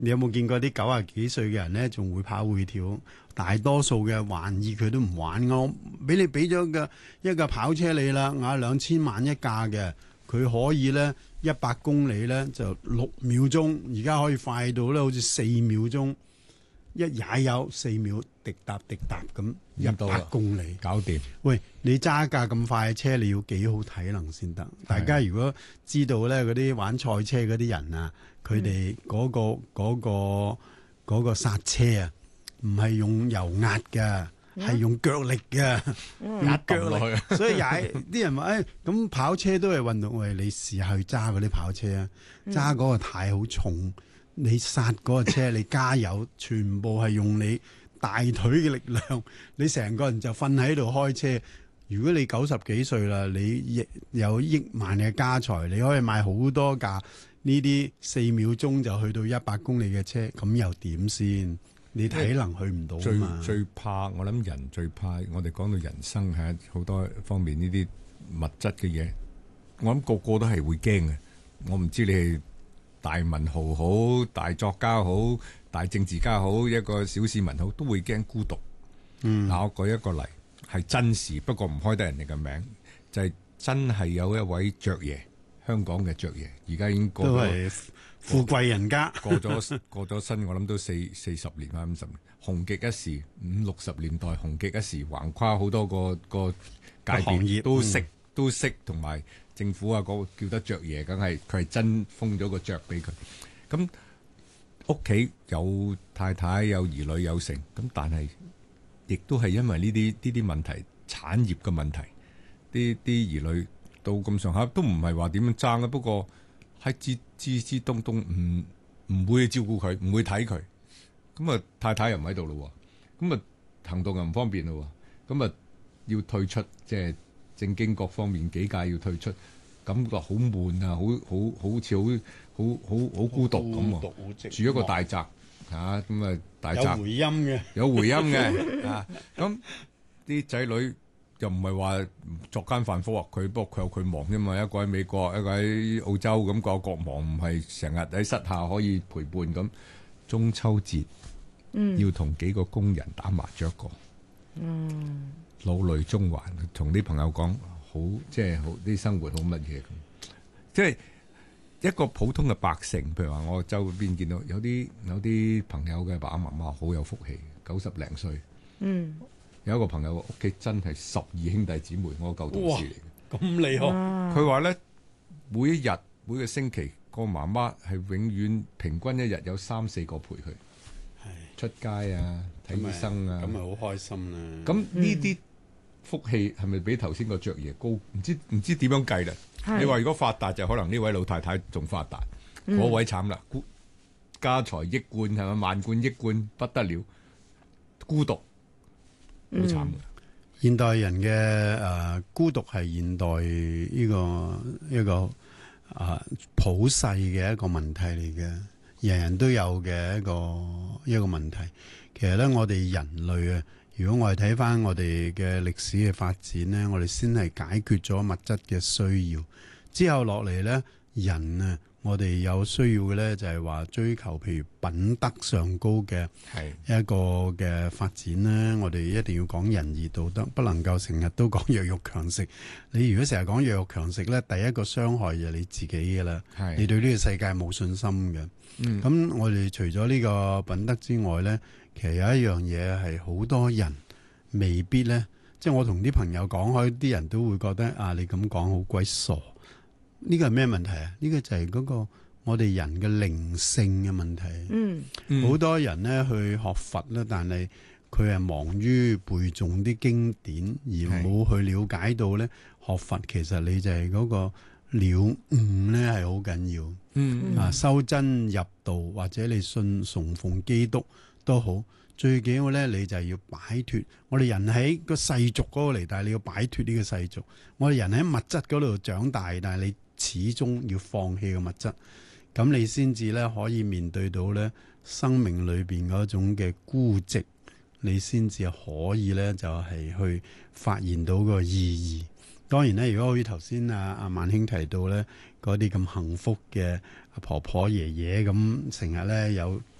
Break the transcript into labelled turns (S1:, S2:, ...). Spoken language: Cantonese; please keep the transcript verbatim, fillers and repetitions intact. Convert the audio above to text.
S1: 你有冇見過啲九啊幾歲嘅人咧，仲會跑會跳？大多數嘅玩意佢都唔玩。我俾你俾咗個一架跑車你啦，啊兩千萬一架嘅，佢可以咧一百公里咧就六秒鐘，而家可以快到咧好似四秒鐘，一踩油四秒，滴答滴答咁一百公里
S2: 搞掂。
S1: 喂，你揸架咁快嘅車，你要幾好體能先得？大家如果知道咧，嗰啲玩賽車嗰啲人啊，佢哋嗰個嗰、嗰個嗰、個剎車啊，唔係用油壓㗎，係用腳力㗎，壓腳力。所以踩啲人話誒，咁、哎、跑車都係運動，喂，你試下去揸嗰啲跑車啊，揸嗰個太好重，你剎嗰個車，你加油，全部係用你大腿嘅力量，你成個人就瞓喺度開車。如果你九十幾歲啦，你亦有億萬嘅家財，你可以買好多架呢啲四秒鐘就去到一百公里嘅車，咁又點先？你體能去唔到啊嘛。
S2: 最最怕我諗人最怕，我哋講到人生係好多方面呢啲物質嘅嘢，我諗個個都係會驚嘅。我唔知你係大文豪好，大作家好，大政治家好，一個小市民好，都會驚孤獨。嗯，嗱，我舉一個例，係真事，不過唔開得人哋嘅名，就係、是、真係有一位爵爺，香港嘅爵爺，而家已經過咗
S1: 富貴人家，
S2: 過咗過咗身，我諗都四四十年啦，五十年，紅極一時，五六十年代紅極一時，橫跨好多個個界別，都識、嗯、都識，同埋政府啊，嗰個叫得爵爺，梗係佢係真封咗個爵俾佢。咁屋企有太太有兒女有成，咁但係亦都係因為呢啲呢啲問題，產業嘅問題，啲啲兒女到咁上下都唔係話點樣爭啊，不過喺知知知東東唔唔會照顧佢，唔會睇佢，咁啊太太又唔喺度咯，咁啊行動又唔方便咯，咁啊要退出，即係政經各方面幾屆要退出，感覺好悶啊，好好好似好好好好孤獨咁，住一個大宅嚇，咁啊大宅
S1: 有回音嘅，
S2: 有回音嘅啊，咁啲仔女又唔係話作奸犯科啊，佢不過佢有佢忙啫嘛，一個喺美國，一個喺澳洲，咁各有各忙，唔係成日喺室下可以陪伴咁。中秋節，嗯，要同幾個工人打麻雀個，嗯，老淚縱橫，同啲朋友講好，即係好啲生活好乜嘢咁，即係一個普通嘅百姓，譬如話我周邊見到有啲有啲朋友嘅爸爸媽媽好有福氣，九十零歲，嗯。有一個朋友屋企真係十二兄弟姊妹，我個舊同事嚟嘅，咁厲害。佢話咧，每一日每個星期個媽媽係永遠平均一日有三四個陪佢，出街啊，睇醫生啊，
S1: 咁咪好開心啦。
S2: 咁呢啲福氣係咪比頭先個爵爺高？唔知唔知點樣計啦。你話如果發達就可能呢位老太太仲發達，嗰、嗯、位慘啦，家財億貫係咪萬貫億貫不得了，孤獨。好慘嘅，
S1: 現代人嘅誒、呃、孤獨係現代呢、這個一個啊、呃、普世嘅一個問題嚟嘅，人人都有嘅一個一個問題。其實咧，我哋人類啊，如果我哋睇翻我哋嘅歷史嘅發展咧，我哋先係解決咗物質嘅需要，之後落嚟咧，人啊。我哋有需要嘅咧，就係話追求譬如品德上高嘅一個嘅發展咧。我哋一定要講仁義道德，不能夠成日都講弱肉強食。你如果成日講弱肉強食咧，第一個傷害就係你自己嘅啦。你對呢個世界冇信心嘅。咁、嗯、我哋除咗呢個品德之外咧，其實有一樣嘢係好多人未必咧，即係我同啲朋友講開，啲人都會覺得啊，你咁講好鬼傻。呢個係咩問題啊？呢個就係嗰個我哋人嘅靈性嘅問題。嗯，好多人咧去學佛咧，但係佢係忙於背誦啲經典，而冇去了解到咧學佛其實你就係嗰個了悟咧係好緊要。嗯啊，修真入道或者你信崇奉基督都好，最緊要咧你就係要擺脫。我哋人喺個世俗嗰個嚟，但係你要擺脫呢個世俗。我哋人喺物質嗰度長大，但係你始終要放棄個物質，咁你先至咧可以面對到咧生命裏邊嗰種嘅孤寂，你先至可以咧就係去發現到個意義。當然咧，如果好似頭先阿阿萬兄提到咧， 嗰啲咁幸福嘅婆婆爺爺咁，成日咧有